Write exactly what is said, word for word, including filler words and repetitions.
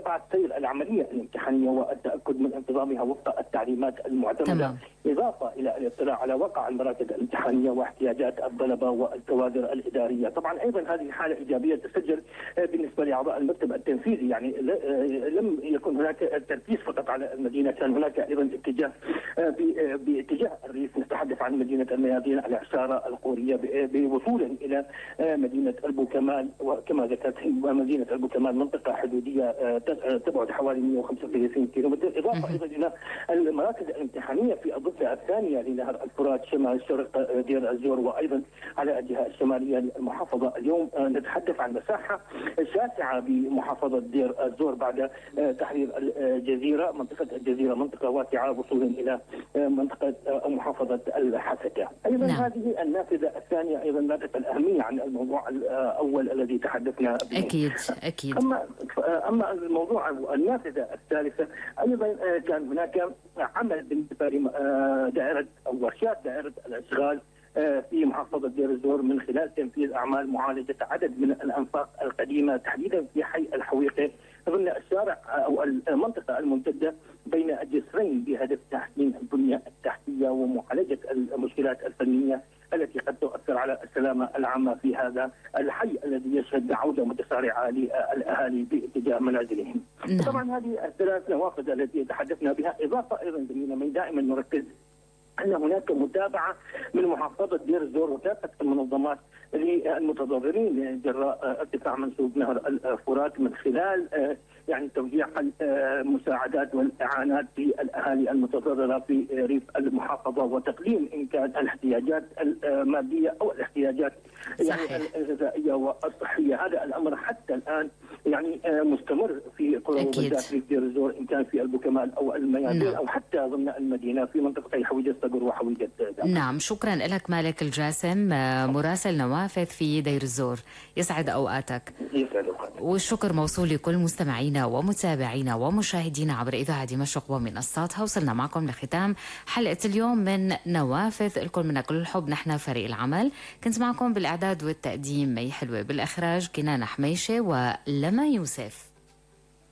متابعة سير العملية الامتحانية والتأكد من انتظامها وفق التعليمات المعتمدة، تمام. إضافة إلى الاطلاع على واقع المراكز الامتحانية واحتياجات الطلبة والكوادر الإدارية. طبعا أيضا هذه حالة إيجابية تسجل بالنسبة لأعضاء المكتب التنفيذي، يعني لم يكن هناك تركيز فقط على المدينة، كان هناك أيضا اتجاه باتجاه الريف، نتحدث عن مدينة الميادين، العشارة، القورية، بوصول إلى مدينة البوكمال. وكما ذكرت مدينة البوكمال منطقة حدودية تبعد حوالي مئة وخمسة وثلاثين كيلومتر، إضافة أيضا إلى المراكز الامتحانية في الضفة الثانية لنهر الفرات شمال شرق دير الزور، وأيضا على الجهة الشمالية للمحافظة. اليوم نتحدث عن مساحة شاسعة بمحافظة دير الزور بعد تحرير الجزيرة. منطقة الجزيرة منطقة واسعة وصولا إلى منطقة محافظة الحسكة. أيضا نعم. هذه النافذة الثانية أيضا لا تقل الأهمية عن الموضوع الأول الذي تحدثنا به. أكيد أكيد. أما أما الموضوع النافذة الثالثة أيضا كان هناك عمل بالنسبة لدائرة أو ورشات دائرة الأشغال في محافظة دير الزور من خلال تنفيذ أعمال معالجة عدد من الأنفاق القديمة تحديدا في حي الحويقة ضمن الشارع أو المنطقة الممتدة بين الجسرين بهدف تحسين البنية التحتية ومعالجة المشكلات الفنية التي قد تؤثر على السلامة العامة في هذا الحي الذي يشهد عودة متسارعة للأهالي باتجاه منازلهم. نعم. طبعا هذه الثلاث نوافذ التي تحدثنا بها، إضافة أيضا زميلنا من دائما نركز أن هناك متابعة من محافظة دير الزور وكافة المنظمات للمتضررين جراء ارتفاع منسوب نهر الفرات من خلال يعني توزيع المساعدات والإعانات للأهالي المتضررة في ريف المحافظة وتقديم إن كان الاحتياجات المادية أو الاحتياجات يعني الغذائية والصحية. هذا الأمر حتى الآن يعني مستمر في قرى وبلدات ريف دير الزور، إن كان في البوكمال أو الميادين أو حتى ضمن المدينة في منطقة حويجة الصقر وحويجة دابا. نعم، شكرا لك مالك الجاسم، مراسل نوافذ في دير الزور. يسعد أوقاتك. يسعد أوقاتك. والشكر موصول لكل مستمعينا ومتابعينا ومشاهدينا عبر إذاعة دمشق ومنصاتها. وصلنا معكم لختام حلقة اليوم من نوافذ. لكم منا كل الحب، نحن فريق العمل. كنت معكم بالإعداد والتقديم مي حلوة، بالإخراج كنانة حميشة ولما يوسف.